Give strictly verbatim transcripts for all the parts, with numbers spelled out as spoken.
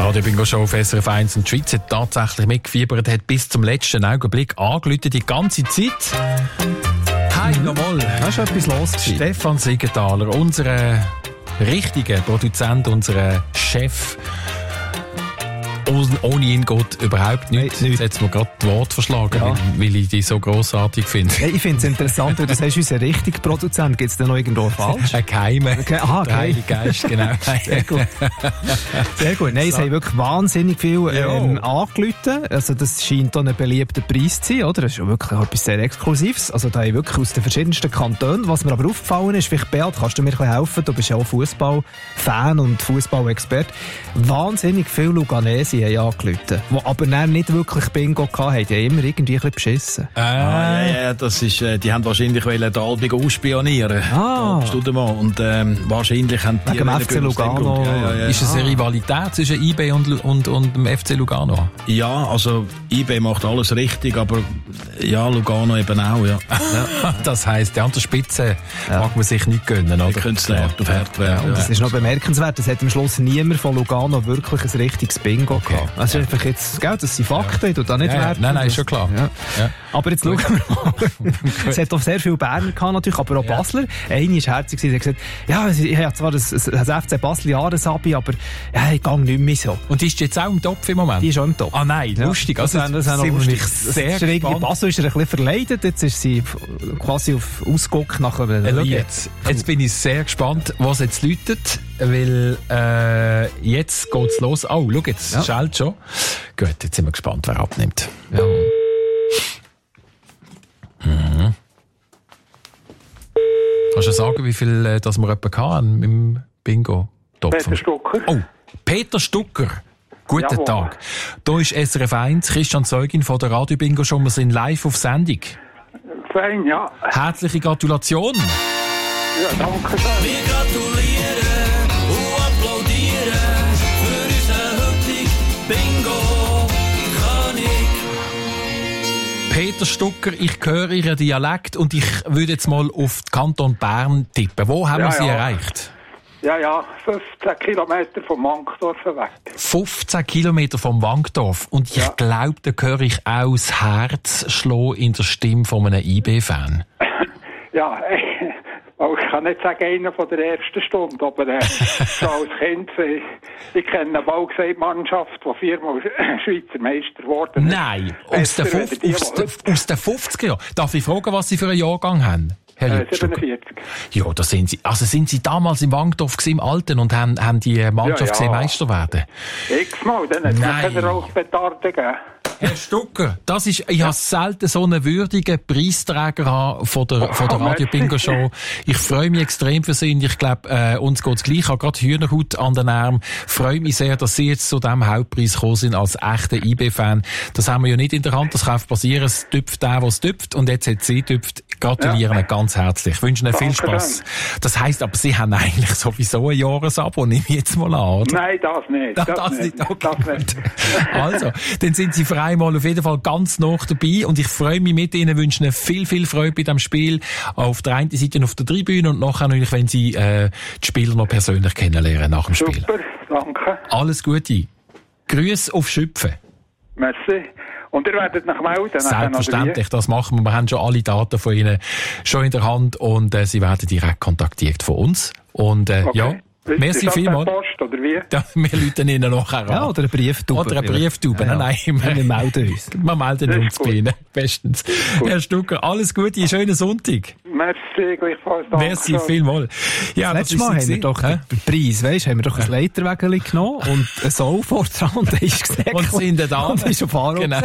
Radio Bingo Show auf S R F eins und die Schweiz hat tatsächlich mitgefiebert, hat bis zum letzten Augenblick angerufen, die ganze Zeit. Hi, nochmal. Da ist schon etwas los gewesen. Stefan Siegenthaler, unser richtiger Produzent, unser Chef. Ohne ihn geht überhaupt nichts. Jetzt hat mir gerade das Wort verschlagen, ja. weil, weil ich dich so grossartig finde. Hey, ich finde es interessant, weil das heißt, unser richtiger Produzent. Gibt es denn noch irgendwo falsch? Ein Geheimer. Okay. Aha, der Heilige Geist, genau. Sehr gut. Sehr gut. Nein, so. Es haben wirklich wahnsinnig viel ähm, angerufen. Also das scheint auch ein beliebter Preis zu sein, oder? Das ist ja wirklich etwas sehr Exklusives. Also da haben wirklich aus den verschiedensten Kantonen. Was mir aber aufgefallen ist, vielleicht Beat, kannst du mir ein bisschen helfen? Du bist ja auch Fußballfan und Fußballexperte. Wahnsinnig viele Luganesi haben angerufen, die aber dann nicht wirklich Bingo hatten. Die haben immer irgendwie ein bisschen beschissen. Ah, ja, ja, das ist, äh, die haben wahrscheinlich den Albigo ausspionieren. Ah. Und ähm, wahrscheinlich haben die... Wegen dem F C Lugano. Ja, ja, ja. Ist es eine Rivalität zwischen I B und, und, und dem F C Lugano? Ja, also I B macht alles richtig, aber ja, Lugano eben auch, ja. ja. Das heisst, die andere Spitze ja. mag man sich nicht gönnen, oder? Die können es hart auf hart werden. Ja, und das ist noch bemerkenswert, es hat am Schluss niemand von Lugano wirklich ein richtiges Bingo gehabt. Okay. Also einfach jetzt, gell, das sind Fakten, du da nicht ja, werten. Nein, nein, ist schon klar. Ja. Ja. Aber jetzt schauen wir mal. Es hat auch sehr viele Berner gehabt, natürlich, aber auch ja. Basler. Eine ist herzig, sie hat gesagt, ja, ich habe zwar das, das F C Basel Jahresabi, aber ja, ich gehe nicht mehr so. Und die ist jetzt auch im Topf im Moment? Die ist auch im Topf. Ah nein, ja. lustig. Also, das, das, das sind lustig. Sehr gespannt. Basel ist ein bisschen verleidet, jetzt ist sie quasi auf Ausguck nach einem äh, jetzt, jetzt bin ich sehr gespannt, was jetzt läutet, weil äh, jetzt geht's los. Oh, schau, jetzt ja. schallt schon. Gut, jetzt sind wir gespannt, wer abnimmt. Ja. Mhm. Kannst du sagen, wie viel äh, das wir etwa hatten im Bingo-Topf? Peter Stucker. Oh, Peter Stucker. Guten Jawohl. Tag. Hier ist S R F eins, Christian Zeugin von der Radio Bingo Show. Wir sind live auf Sendung. Fein, ja. Herzliche Gratulation. Ja, danke schön. Wir gratulieren und applaudieren für unseren heutigen Bingo-König. Peter Stucker, ich höre Ihren Dialekt und ich würde jetzt mal auf den Kanton Bern tippen. Wo haben ja, wir Sie ja. erreicht? Ja, ja, fünfzehn Kilometer vom Wankdorf weg. fünfzehn Kilometer vom Wankdorf. Und ich ja. glaube, da höre ich auch das Herz schlagen in der Stimme von einem I B-Fan. Ja, ich kann nicht sagen, einer von der ersten Stunde, aber äh, schon als Kind, ich, ich kenne eine Baugesellschaft, die viermal Schweizer Meister geworden ist. Nein, aus den, fünf, die, aus, de, aus den fünfziger Jahren. Darf ich fragen, was Sie für einen Jahrgang haben? Herr äh, siebenundvierzig. Ja, da sind Sie, also sind Sie damals im Wankdorf im Alten und haben, haben die Mannschaft ja, ja. gesehen, Meister werden? X-mal, dann hat es keine Rauchpetarde gegeben. Herr Stucker, das ist, ich habe selten so einen würdigen Preisträger von der, von der Radio Bingo Show. Ich freue mich extrem für Sie und ich glaube, äh, uns geht's gleich. Ich habe gerade Hühnerhaut an den Armen. Freue mich sehr, dass Sie jetzt zu diesem Hauptpreis gekommen sind als echter I B-Fan. Das haben wir ja nicht in der Hand, das kann passieren. Es tüpft der, was tüpft und jetzt hat sie tüpft. Gratulieren ja. ganz herzlich. Ich wünsche Ihnen viel Spass. Das heisst aber, Sie haben eigentlich sowieso ein Jahresabo, nehme ich jetzt mal an, oder? Nein, das nicht. Das, das, das nicht. nicht. Okay, das nicht. Also, dann sind Sie für einmal auf jeden Fall ganz nah dabei und ich freue mich mit Ihnen, wünsche Ihnen viel, viel Freude bei diesem Spiel. Auf der einen Seite auf der Tribüne und nachher natürlich, wenn Sie äh, die Spieler noch persönlich kennenlernen nach dem Spiel. Super, danke. Alles Gute. Grüße auf Schüpfen. Merci. Und ihr werdet nach melden? Selbstverständlich, das machen wir. Wir haben schon alle Daten von Ihnen schon in der Hand und äh, Sie werden direkt kontaktiert von uns. Und äh, okay. ja, merci vielmals. Post oder wie? Ja, wir rufen Ihnen nachher an. Ja, oder eine Brieftube. Oder eine Brieftube. Ja, ja. Nein, wir, wir melden uns. Wir melden uns bei Ihnen. Bestens. Herr Stucker, alles Gute, einen schönen Sonntag. Merci, gleichfalls. Danke. Merci vielmals. Ja, das letzte Mal haben wir doch den Preis, weißt, haben wir doch ein Leiterwägel genommen und ein Soul vor dran und der ist gesäckelt. Und sind da. Und ist auf Fahrer genau.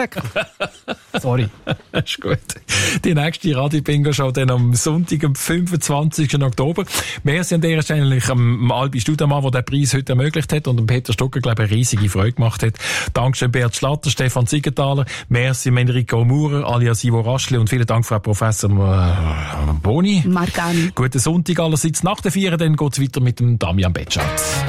Sorry. Das ist gut. Die nächste Radio Bingo Show dann am Sonntag, am fünfundzwanzigsten Oktober. Merci an dieser Stelle eigentlich am Albi Studermann, der den Preis heute ermöglicht hat und dem Peter Stucker, glaube ich, eine riesige Freude gemacht hat. Dankeschön Bert Schlatter, Stefan Siegenthaler, merci Enrico Maurer, alias Ivo Raschli und vielen Dank Frau Professor äh, Boni. Marcani. Guten Sonntag allerseits. Nach der Vier dann geht es weiter mit dem Damian Betschatz.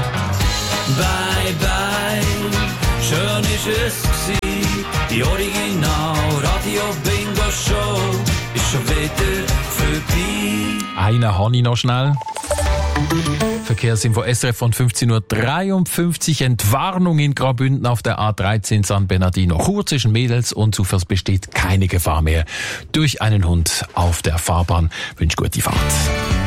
Bye, bye, schön ist es gewesen. Die Original Radio Bingo Show ist schon wieder vorbei. Einen habe ich noch schnell. Für Verkehrsinfo S R F von fünfzehn Uhr dreiundfünfzig. Entwarnung in Graubünden auf der A dreizehn San Bernardino. Chur zwischen Mädels und Zufers besteht keine Gefahr mehr durch einen Hund auf der Fahrbahn. Wünsche gute Fahrt.